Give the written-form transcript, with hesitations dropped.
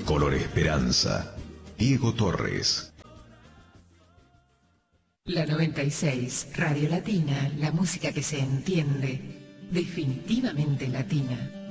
Color Esperanza. Diego Torres. La 96, Radio Latina, la música que se entiende, definitivamente latina.